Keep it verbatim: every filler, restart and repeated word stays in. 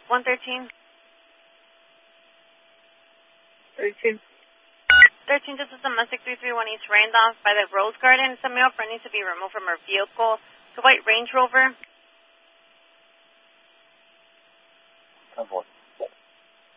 one thirteen. thirteen. thirteen, this is domestic three three one East Randolph by the Rose Garden. Some male friend needs to be removed from her vehicle. It's a white Range Rover.